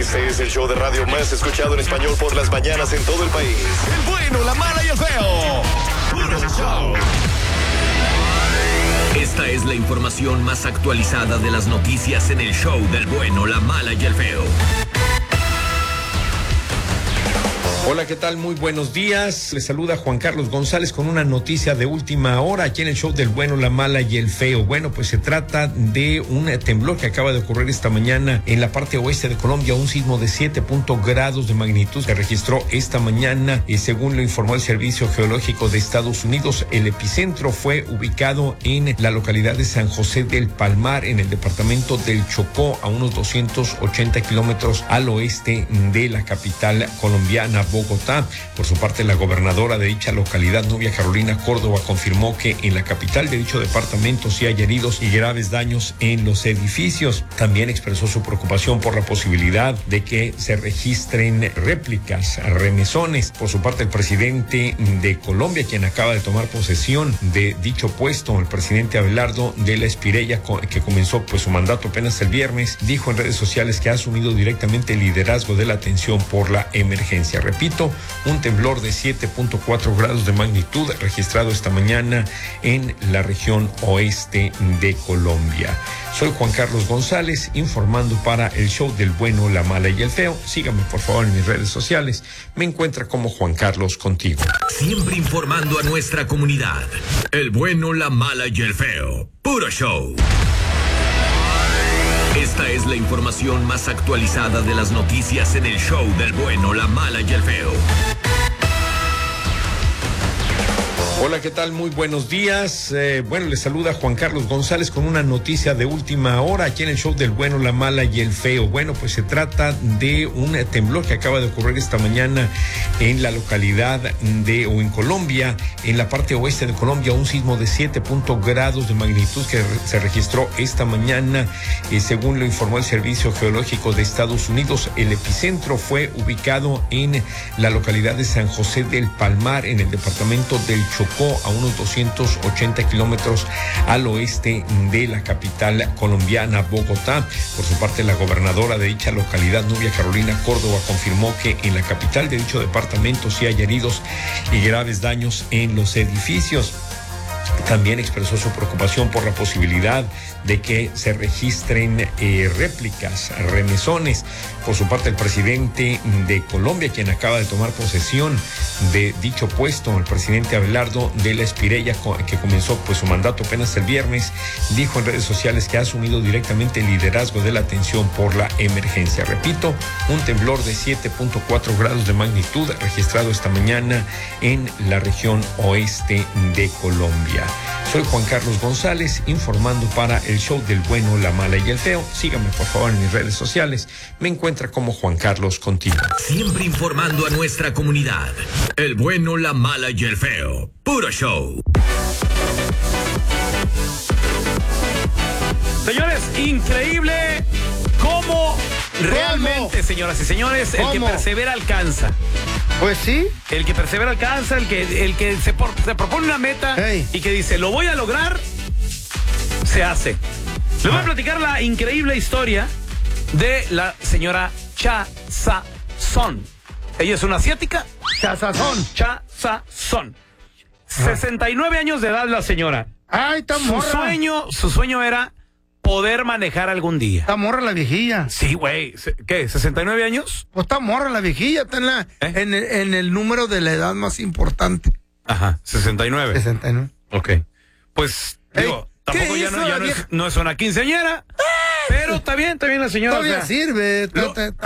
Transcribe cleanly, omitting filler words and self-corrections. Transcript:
Este es el show de radio más escuchado en español por las mañanas en todo el país. El bueno, la mala y el feo. ¡Puro show! Esta es la información más actualizada de las noticias en el show del bueno, la mala y el feo. Hola, ¿qué tal? Muy buenos días. Les saluda Juan Carlos González con una noticia de última hora aquí en el show del bueno, la mala y el feo. Bueno, pues se trata de un temblor que acaba de ocurrir esta mañana en la parte oeste de Colombia, un sismo de 7 grados de magnitud que registró esta mañana y según lo informó el Servicio Geológico de Estados Unidos, el epicentro fue ubicado en la localidad de San José del Palmar, en el departamento del Chocó, a unos 280 kilómetros al oeste de la capital colombiana, Bogotá. Por su parte, la gobernadora de dicha localidad, Nubia Carolina Córdoba, confirmó que en la capital de dicho departamento sí hay heridos y graves daños en los edificios. También expresó su preocupación por la posibilidad de que se registren réplicas, remesones. Por su parte, el presidente de Colombia, quien acaba de tomar posesión de dicho puesto, el presidente Abelardo de la Espriella, que comenzó pues su mandato apenas el viernes, dijo en redes sociales que ha asumido directamente el liderazgo de la atención por la emergencia. Repito, un temblor de 7.4 grados de magnitud registrado esta mañana en la región oeste de Colombia. Soy Juan Carlos González, informando para el show del bueno, la mala y el feo. Síganme por favor en mis redes sociales. Me encuentra como Juan Carlos Contigo. Siempre informando a nuestra comunidad. El bueno, la mala y el feo. Puro show. Esta es la información más actualizada de las noticias en el show del bueno, la mala y el feo. Hola, ¿qué tal? Muy buenos días. Bueno, les saluda Juan Carlos González con una noticia de última hora aquí en el show del bueno, la mala y el feo. Bueno, pues se trata de un temblor que acaba de ocurrir esta mañana en la localidad o en Colombia, en la parte oeste de Colombia, un sismo de 7 grados de magnitud que se registró esta mañana. Según lo informó el Servicio Geológico de Estados Unidos, el epicentro fue ubicado en la localidad de San José del Palmar, en el departamento del Chocó, a unos 280 kilómetros al oeste de la capital colombiana, Bogotá. Por su parte, la gobernadora de dicha localidad, Nubia Carolina Córdoba, confirmó que en la capital de dicho departamento sí hay heridos y graves daños en los edificios. También expresó su preocupación por la posibilidad de que se registren réplicas, remesones. Por su parte, el presidente de Colombia, quien acaba de tomar posesión de dicho puesto, el presidente Abelardo de la Espriella, que comenzó pues su mandato apenas el viernes, dijo en redes sociales que ha asumido directamente el liderazgo de la atención por la emergencia. Repito, un temblor de 7.4 grados de magnitud registrado esta mañana en la región oeste de Colombia. Soy Juan Carlos González, informando para el show del bueno, la mala y el feo. Síganme por favor en mis redes sociales. Me encuentra como Juan Carlos Contigo. Siempre informando a nuestra comunidad. El bueno, la mala y el feo. Puro show. Señores, increíble cómo realmente, señoras y señores, el que persevera alcanza. Pues sí. El que persevera alcanza, el que se propone una meta y que dice, lo voy a lograr, se hace. Les voy a platicar la increíble historia de la señora Cha Sa-son. Ella es una asiática. Cha Sa-son. Cha Sa-son. 69 años de edad la señora. Ay, está morra. Su sueño era poder manejar algún día. Está morra la viejilla. Sí, güey. ¿Qué? ¿69 años? Pues está morra la viejilla. Está en el número de la edad más importante. Ajá, 69. 69. Ok. Pues, digo, tampoco ya no es una quinceañera. Pero está bien la señora. Todavía sirve.